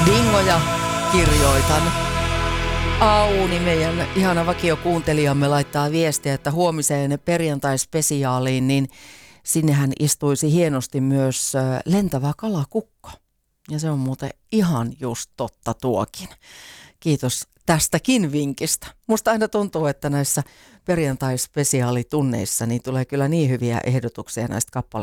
Bingoja kirjoitan. Auni, meidän ihana vakiokuuntelijamme, laittaa viestiä, että huomiseen perjantai-spesiaaliin, niin sinnehän istuisi hienosti myös lentävä kalakukko. Ja se on muuten ihan just totta tuokin. Kiitos tästäkin vinkistä. Musta aina tuntuu, että näissä perjantai-spesiaalitunneissa niin tulee kyllä niin hyviä ehdotuksia näistä kappaleista.